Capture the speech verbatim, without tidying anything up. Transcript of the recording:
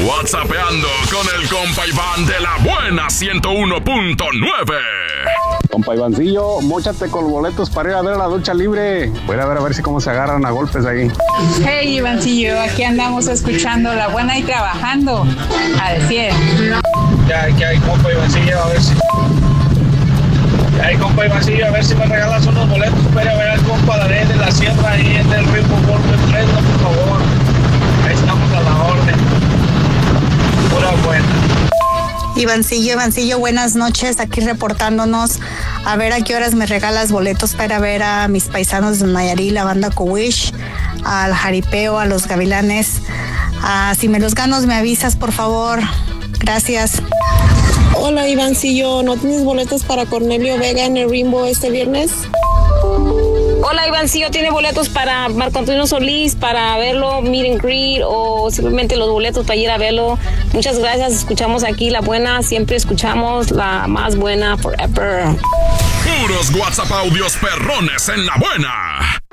WhatsAppeando con el compa Iván de la buena ciento uno punto nueve. Compa Ivancillo, móchate con boletos para ir a ver a la lucha libre. Voy a ver a ver si cómo se agarran a golpes ahí. Hey Ivancillo, aquí andamos escuchando la buena y trabajando al cien. Ya, ya hay compa Ivancillo, a ver si... Ya hay compa Ivancillo, a ver si me regalas unos boletos para ir a ver al compa Darío de la Sierra ahí en el Ritmo Golpe Fresno, por favor. Ahí estamos a la orden. Pura buena. Ivancillo, Ivancillo, buenas noches, aquí reportándonos a ver a qué horas me regalas boletos para ver a mis paisanos de Nayarit, la banda Cowish, al Jaripeo, a los Gavilanes. Ah, si me los ganos me avisas, por favor. Gracias. Hola Ivancillo, ¿no tienes boletos para Cornelio Vega en el Rimbo este viernes? Hola Ivancillo, ¿tiene boletos para Marco Antonio Solís para verlo, meet and greet, o simplemente los boletos para ir a verlo? Muchas gracias, escuchamos aquí la buena, siempre escuchamos la más buena forever. Puros WhatsApp audios perrones en la buena.